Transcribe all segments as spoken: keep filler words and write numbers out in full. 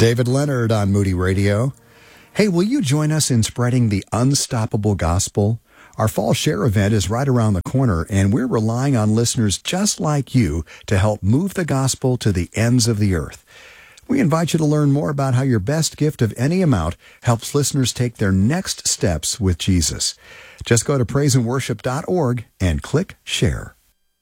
David Leonard on Moody Radio. Hey, will you join us in spreading the unstoppable gospel? Our fall share event is right around the corner, and we're relying on listeners just like you to help move the gospel to the ends of the earth. We invite you to learn more about how your best gift of any amount helps listeners take their next steps with Jesus. Just go to praise and worship dot org and click Share.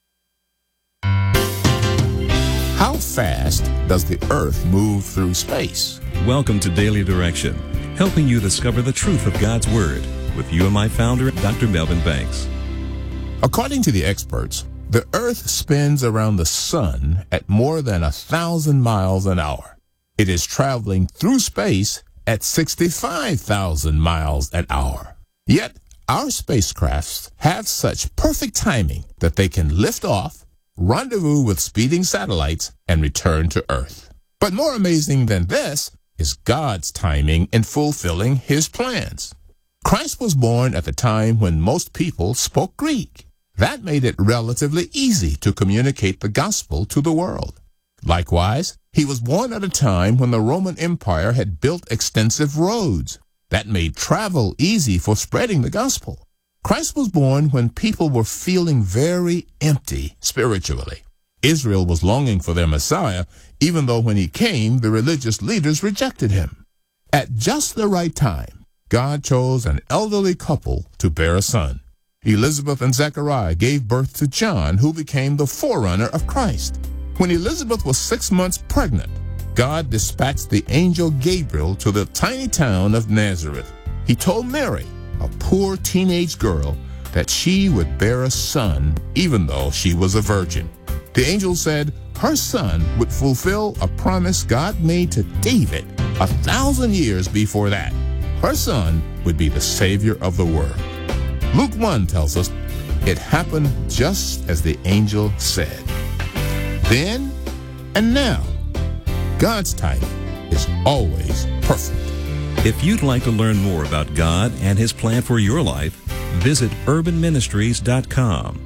How fast does the Earth move through space? Welcome to Daily Direction, helping you discover the truth of God's Word with U M I founder, Doctor Melvin Banks. According to the experts, the Earth spins around the sun at more than a thousand miles an hour. It is traveling through space at sixty-five thousand miles an hour. Yet, our spacecrafts have such perfect timing that they can lift off, rendezvous with speeding satellites, and return to Earth. But more amazing than this is God's timing in fulfilling His plans. Christ was born at the time when most people spoke Greek. That made it relatively easy to communicate the gospel to the world. Likewise, He was born at a time when the Roman Empire had built extensive roads. That made travel easy for spreading the gospel. Christ was born when people were feeling very empty spiritually. Israel was longing for their Messiah, even though when He came, the religious leaders rejected Him. At just the right time, God chose an elderly couple to bear a son. Elizabeth and Zechariah gave birth to John, who became the forerunner of Christ. When Elizabeth was six months pregnant, God dispatched the angel Gabriel to the tiny town of Nazareth. He told Mary, a poor teenage girl, that she would bear a son, even though she was a virgin. The angel said her son would fulfill a promise God made to David a thousand years before that. Her son would be the Savior of the world. Luke one tells us it happened just as the angel said. Then and now, God's timing is always perfect. If you'd like to learn more about God and His plan for your life, visit urban ministries dot com.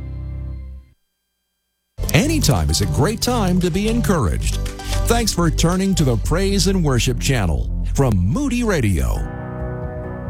Anytime is a great time to be encouraged. Thanks for turning to the Praise and Worship channel from Moody Radio.